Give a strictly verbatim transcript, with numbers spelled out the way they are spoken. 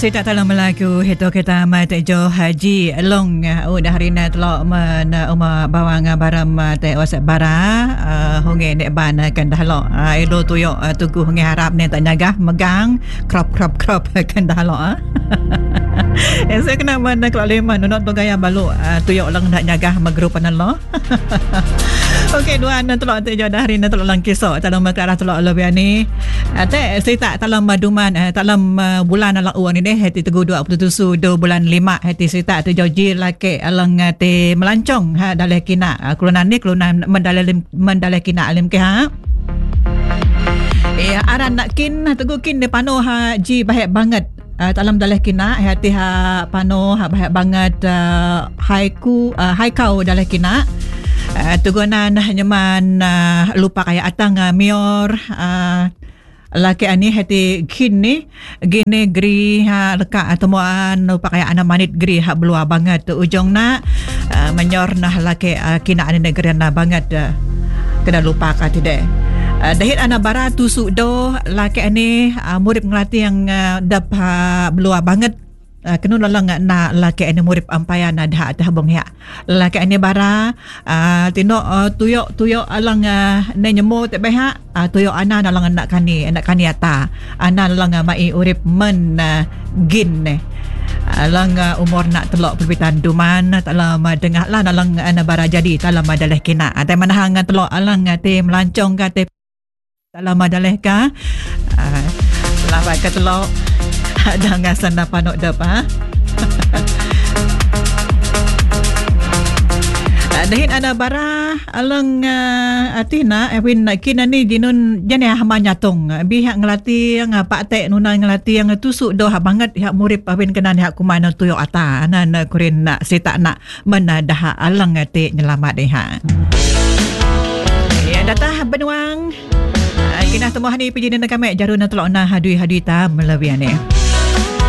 Saya tak tahu melaku itu kita mata jo haji long oh dah hari na telok men uma bawang baram te wasap bara honge nek ban kan dah lo elo tuyok tugu honge harap ne tak nyagah megang crop crop crop kan dah lo eh saya kena men kalau leman nak tu gaya baluk tuyok lang nak nyagah magrup panan lo. Okey dua anak telok te jo dah hari na telok lang kisah dalam makara telok lebih ni ate saya tak dalam maduman dalam bulan ala uang ni deh hati teguh dua puluh tujuh do bulan lima hati sita tu joji laki alang te melancong ha daleh kina kelunan ni kelunan mendalam mendalam kina alim ke ha eh aran nak kin teguh kin de pano ha ji baik banget uh, dalam daleh kina hati ha pano ha baik banget uh, haiku uh, haikau daleh kina uh, tugunan nyaman uh, lupa kaya atang uh, mior uh, laki ani hati kini gini gri ha leka temuan upa kaya ana manit gri ha belua banget ujung na uh, menyor nah laki uh, kina ani negeri na banget uh, kena lupa ka tidak uh, dahit ana bara tusuk do laki ani uh, murid ngelati yang uh, dap ha belua banget Uh, kenu lalang na laki ani murip ampayan na dah dah bong ya laki ani bara uh, tino uh, tuyok tuyok alang uh, ne nyemo te beha uh, tuyok ana nalang anak kani anak kani ata ana lalang uh, mai urip men uh, gin ne alang uh, umur nak telok perbitan duman talam uh, dengah lah nalang ana bara jadi talam adalah kina ate manahang telok alang uh, te melancong ka te talam adalah ka uh, selamat ka telok ada ngasan na panok dap ha dahin ana bara alang uh, atina Ewin kina ni dinun jane hama nyatong bihak ngelati yang pak tek nuna ngelati yang tusuk doh banget hak murip Ewin kenan hak kumana tuyok ata anan kurin nak sita nak menadah alang ate nyelamat deh ha ya datah benuang kina temu hani pijin nak kami jaruna telok na hadui hadui ta melebihan ni